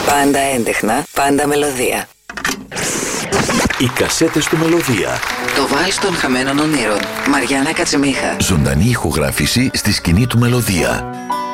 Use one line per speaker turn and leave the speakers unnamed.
Πάντα έντεχνα, πάντα μελωδία.
Οι κασέτες του Μελωδία.
Το βάλς των χαμένων ονείρων. Μαριάννα Κατσιμίχα.
Ζωντανή ηχογράφηση στη σκηνή του Μελωδία.